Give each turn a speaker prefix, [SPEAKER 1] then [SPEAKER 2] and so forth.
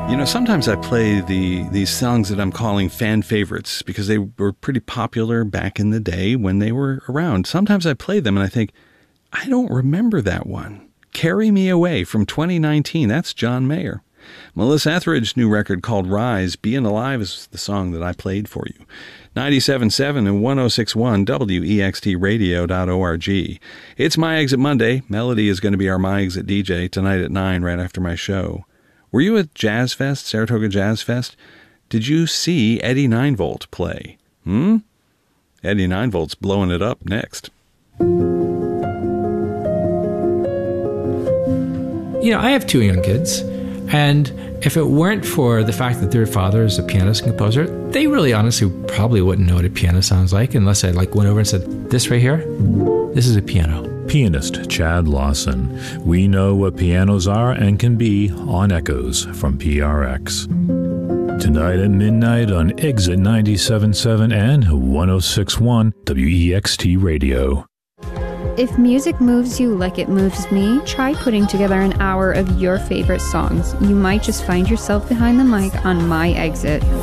[SPEAKER 1] You know, sometimes I play these songs that I'm calling fan favorites because they were pretty popular back in the day when they were around. Sometimes I play them and I think, I don't remember that one. Carry Me Away from 2019. That's John Mayer. Melissa Etheridge's new record called Rise, Being Alive is the song that I played for you. 97.7 and 106.1 WEXTradio.org. It's My Exit Monday. Melody is going to be our My Exit DJ tonight at 9 right after my show. Were you at Jazz Fest, Saratoga Jazz Fest? Did you see Eddie Ninevolt play? Eddie Ninevolt's blowing it up next.
[SPEAKER 2] You know, I have 2 young kids, and if it weren't for the fact that their father is a pianist and composer, they really honestly probably wouldn't know what a piano sounds like unless I went over and said, this right here, this is a piano.
[SPEAKER 3] Pianist Chad Lawson. We know what pianos are and can be on Echoes from PRX. Tonight at midnight on Exit 97.7 and 106.1 WEXT Radio.
[SPEAKER 4] If music moves you like it moves me, try putting together an hour of your favorite songs. You might just find yourself behind the mic on My Exit.